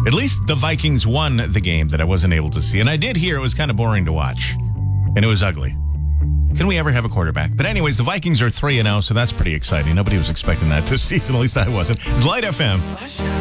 At least the Vikings won the game that I wasn't able to see. And I did hear it was kind of boring to watch. And it was ugly. Can we ever have a quarterback? But anyways, the Vikings are 3-0, so that's pretty exciting. Nobody was expecting that this season. At least I wasn't. It's Light FM.